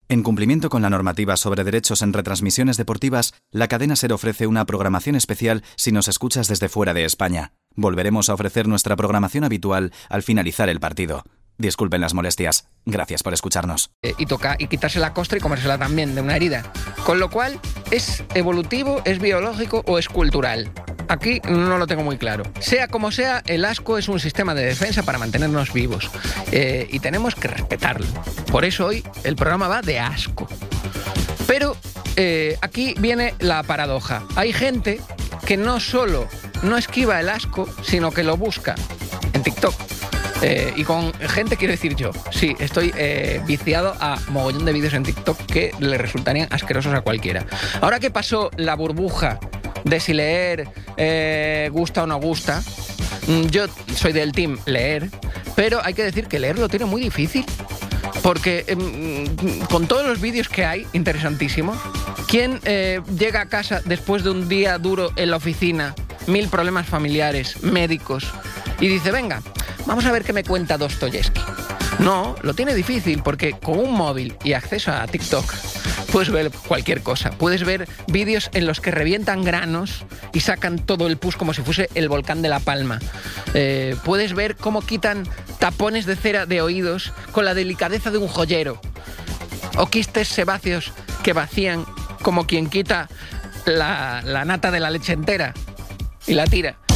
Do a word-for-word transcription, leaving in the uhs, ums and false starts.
En cumplimiento con la normativa sobre derechos en retransmisiones deportivas, la cadena SER ofrece una programación especial si nos escuchas desde fuera de España. Volveremos a ofrecer nuestra programación habitual al finalizar el partido. Disculpen las molestias. Gracias por escucharnos. Eh, y toca y quitarse la costra y comérsela también de una herida. Con lo cual, ¿es evolutivo, es biológico o es cultural? Aquí no lo tengo muy claro. Sea como sea, el asco es un sistema de defensa para mantenernos vivos. Eh, y tenemos que respetarlo. Por eso hoy el programa va de asco. Pero eh, aquí viene la paradoja. Hay gente que no solo no esquiva el asco, sino que lo busca en TikTok. Eh, y con gente quiero decir yo. Sí, estoy eh, viciado a mogollón de vídeos en TikTok que le resultarían asquerosos a cualquiera. Ahora que pasó la burbuja de si leer eh, gusta o no gusta, yo soy del team leer, pero hay que decir que leer lo tiene muy difícil. Porque eh, con todos los vídeos que hay, interesantísimos, ¿quién eh, llega a casa después de un día duro en la oficina, mil problemas familiares, médicos, y dice, venga, vamos a ver qué me cuenta Dostoyevsky? No, lo tiene difícil porque con un móvil y acceso a TikTok puedes ver cualquier cosa. Puedes ver vídeos en los que revientan granos y sacan todo el pus como si fuese el volcán de La Palma. Eh, puedes ver cómo quitan tapones de cera de oídos con la delicadeza de un joyero. O quistes sebáceos que vacían como quien quita la, la nata de la leche entera y la tira.